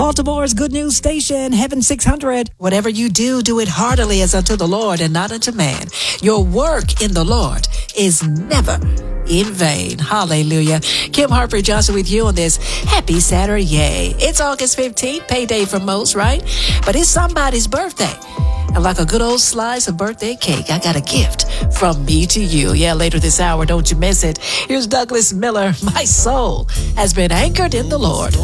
Baltimore's good news station, Heaven 600. Whatever you do, do it heartily as unto the Lord and not unto man. Your work in the Lord is never in vain. Hallelujah. Kim Harper Johnson with you on this happy Saturday. It's August 15th, payday for most, right? But it's somebody's birthday. And like a good old slice of birthday cake, I got a gift from me to you. Yeah, later this hour, don't you miss it. Here's Douglas Miller. My soul has been anchored in the Lord.